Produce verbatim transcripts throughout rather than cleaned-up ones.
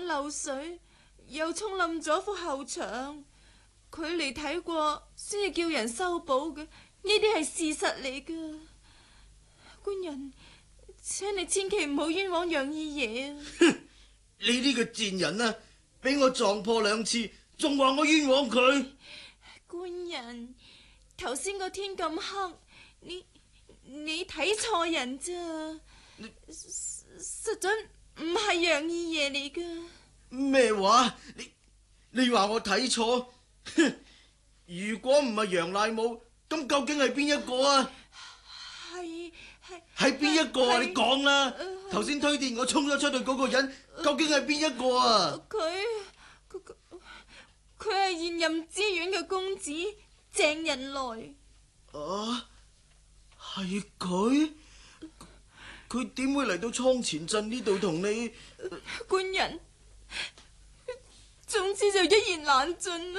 漏水，又沖冧咗幅後牆。佢嚟睇過，先至叫人修補嘅，呢啲係事實嚟噶。官人，請你千祈唔好冤枉楊二爺啊！ 你呢個賤人啊，俾我撞破兩次，仲話我冤枉佢。 官人，頭先個天咁黑，你你睇錯人咋？你實在唔係楊二爺嚟噶。 咩話？你你話我睇錯？如果唔係楊賴武，咁究竟係邊一個啊？ 係係係邊一個啊？ 係你講啦！頭先推電我衝咗出去嗰個人，究竟係邊一個啊？ 佢佢佢佢係現任知縣嘅公子鄭仁來。 啊，係佢？佢點會嚟到倉前鎮呢度同你？ 官人，總之就一言難盡啦。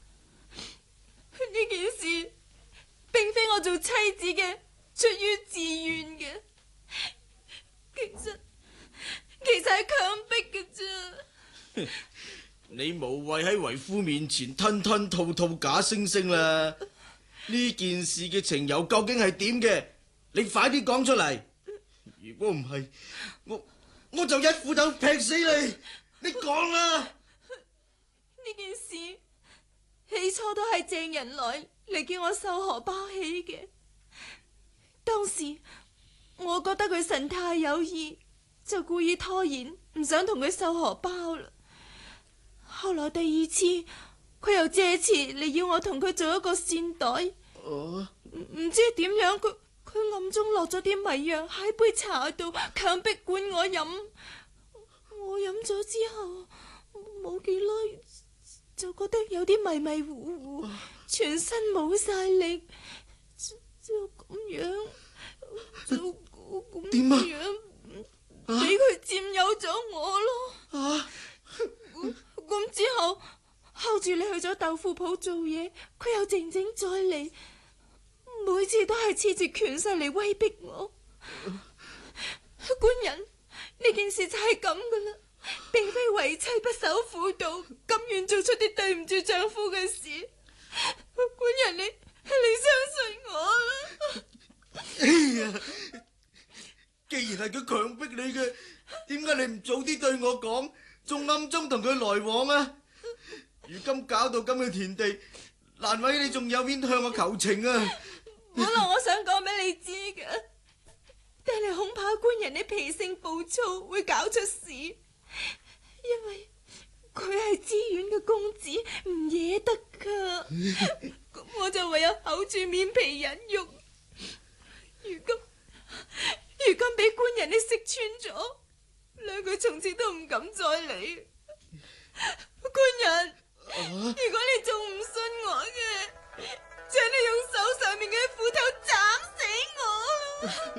呢件事並非我做妻子嘅出於自願嘅，其實其實係強迫嘅啫。 你無謂喺為夫面前吞吞吐吐假惺惺啦！呢件事嘅情由究竟係點嘅？你快啲講出嚟！如果唔係，我我就一斧頭劈死你！你講啦！ 呢件事起初都係鄭仁來嚟叫我收荷包起嘅。當時我覺得佢神態有異，就故意拖延，唔想同佢收荷包啦。後來第二次，佢又借詞嚟要我同佢做一個線袋。 哦， 唔知點樣，佢佢暗中落咗啲迷藥喺杯茶度，強迫灌我飲。我飲咗之後，冇幾耐就覺得有啲迷迷糊糊，全身冇晒力，就就咁樣，就咁點啊？ 俾佢佔有咗我咯。 啊！ 咁之後，睺住你去咗豆腐鋪做嘢，佢又靜靜再嚟，每次都係恃住權勢嚟威逼我。官人，呢件事就係咁噶啦，並非為妻不守婦道，甘願做出啲對唔住丈夫嘅事。官人，你你相信我啦。 哎呀，既然係佢強迫你嘅，點解你唔早啲對我講，仲暗中同佢來往啊？如今搞到咁嘅田地，難為你仲有面向我求情啊！ 本來我想講俾你知嘅，但係恐怕官人你脾性暴躁，會搞出事。因為佢係知縣嘅公子，唔惹得噶。咁我就唯有厚住面皮忍辱。如今如今俾官人你識穿咗，兩句從此都唔敢再嚟。官人， 啊、 如